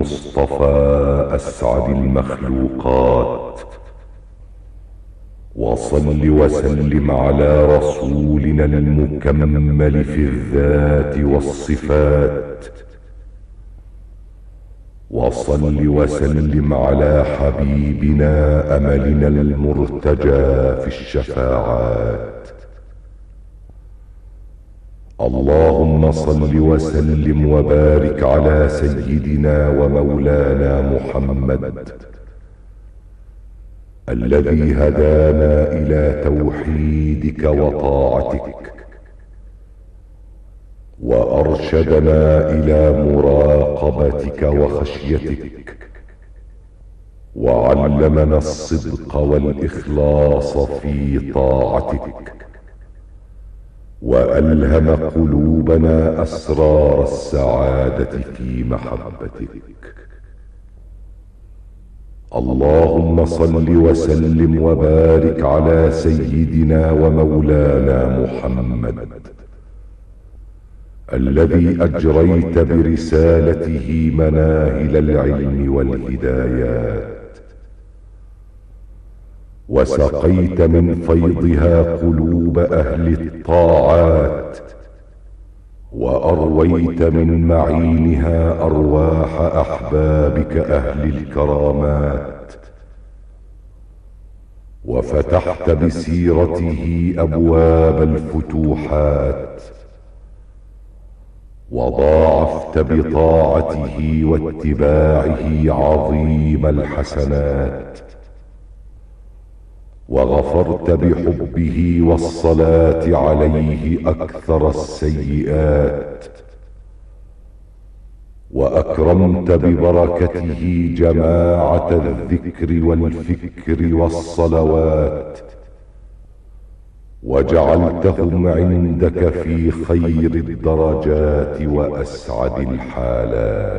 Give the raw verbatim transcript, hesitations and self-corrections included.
المصطفى أسعد المخلوقات. وصل وسلم على رسولنا المكمل في الذات والصفات. وصل وسلم على حبيبنا أملنا المرتجى في الشفاعات. اللهم صل وسلم وبارك على سيدنا ومولانا محمد الذي هدانا إلى توحيدك وطاعتك، وأرشدنا إلى مراقبتك وخشيتك، وعلمنا الصدق والإخلاص في طاعتك، وألهم قلوبنا أسرار السعادة في محبتك. اللهم صل وسلم وبارك على سيدنا ومولانا محمد الذي أجريت برسالته مناهل العلم والهدايات، وسقيت من فيضها قلوب أهل الطاعات، وأرويت من معينها أرواح أحبابك أهل الكرامات، وفتحت بسيرته أبواب الفتوحات، وضاعفت بطاعته واتباعه عظيم الحسنات، وغفرت بحبه والصلاة عليه أكثر السيئات، وأكرمت ببركته جماعة الذكر والفكر والصلوات، وجعلتهم عندك في خير الدرجات وأسعد الحالات.